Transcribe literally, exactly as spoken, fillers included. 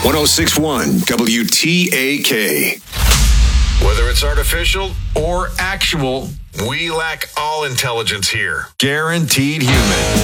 one oh six point one W T A K. Whether it's artificial or actual, we lack all intelligence here. Guaranteed human.